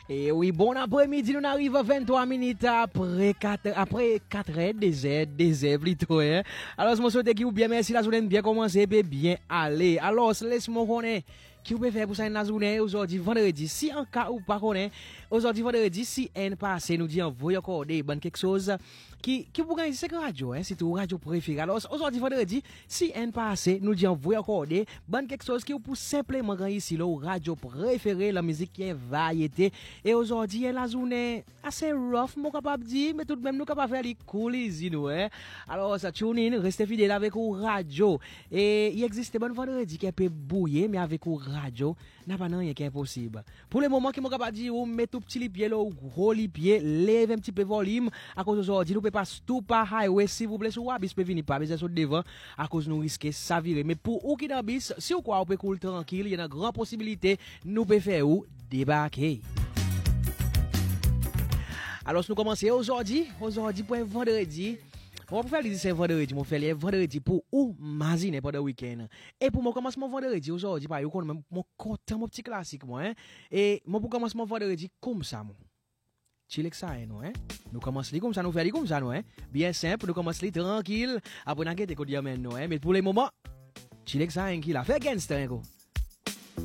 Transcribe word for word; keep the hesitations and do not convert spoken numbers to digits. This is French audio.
Et oui, bon après-midi, nous arrivons à vingt-trois minutes après quatre, après quatre heures, des heures, des heures plutôt, hein. Alors, je me souhaite que vous bien, merci, la journée bien commencé, et bien aller. Alors, laisse-moi connaître. Qui vous peut faire pour ça une journée aujourd'hui vendredi si en cas ou pas connaît aujourd'hui vendredi si en passé nous dit envoyer encore des bonnes quelque chose qui qui vous gagne c'est que radio hein c'est tout radio préféré alors aujourd'hui vendredi si en passé nous dit envoyer encore des bonnes quelque chose qui vous pour simplement gagner ici le radio préféré la musique qui est variété et aujourd'hui la journée assez rough mon capable dire mais tout de même nous capable faire les cool easy nous hein alors ça tune in restez fidèles avec au radio et il existe bon vendredi qui peut bouiller mais avec au radio n'a pas rien qui est impossible pour le moment qui m'ont capable dire ou met tout petit les pieds là ou gros les pieds lève un petit peu volume à cause aujourd'hui nous peut pas tout par highway s'il vous plaît sur wabis peut venir pas besoin sur devant à cause nous risquer ça virer mais pour ou qui dans bis si ou quoi on peut couler tranquille il y a une grande possibilité nous peut faire ou débarquer. Alors nous commençons aujourd'hui aujourd'hui pour un vendredi. On va faire les c'est vendredi, mon frère, vendredi pour ou mazine pendant le week-end. Et pour mon commencement vendredi aujourd'hui, par exemple, mon content mon petit classique moi hein. Et mon pour commencement vendredi comme ça mon. Chill ça nous hein. Nous commençons comme ça nous faire comme ça nous hein. Bien simple, nous commençons tranquille après n'inquiète qu'on dit amen nous hein, mais pour le moment chill ça qui l'a fait gangster go.